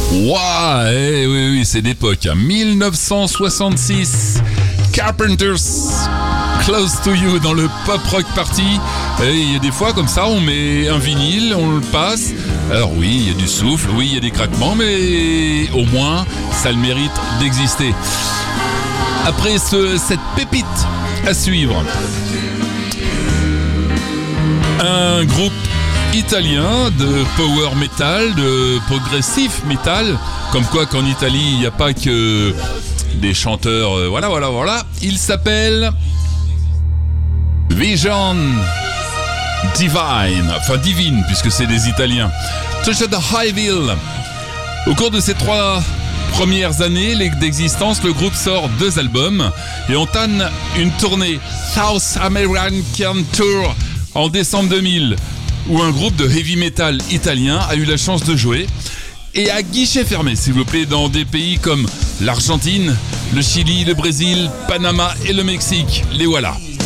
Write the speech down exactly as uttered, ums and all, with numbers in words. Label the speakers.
Speaker 1: Waouh, eh, oui, oui, c'est d'époque. Hein. dix-neuf cent soixante-six, Carpenters, Close to You dans le Pop Rock Party. Et il y a des fois comme ça, on met un vinyle, on le passe. Alors oui, il y a du souffle, oui, il y a des craquements, mais au moins, ça a le mérite d'exister. Après ce, cette pépite à suivre, un groupe italien de power metal, de progressif metal, comme quoi qu'en Italie il n'y a pas que des chanteurs, euh, voilà voilà voilà. Il s'appelle Vision Divine, enfin divine puisque c'est des Italiens. Touch the Highville. Au cours de ces trois premières années d'existence, le groupe sort deux albums et entame une tournée South American Tour en décembre deux mille, où un groupe de heavy metal italien a eu la chance de jouer, et à guichet fermé, s'il vous plaît, dans des pays comme l'Argentine, le Chili, le Brésil, Panama et le Mexique. Les voilà.